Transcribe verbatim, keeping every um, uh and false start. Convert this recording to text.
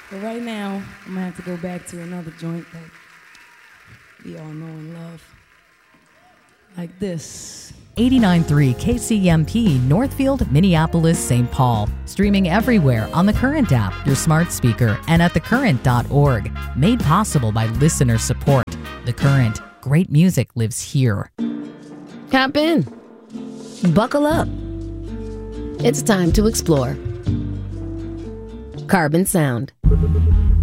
But right now, I'm gonna have to go back to another joint that we all know and love. Like this. eighty-nine point three K C M P, Northfield, Minneapolis, Saint Paul. Streaming everywhere on the Current app, your smart speaker, and at the current dot org. Made possible by listener support. The Current. Great music lives here. Tap in. Buckle up. It's time to explore. Carbon Sound.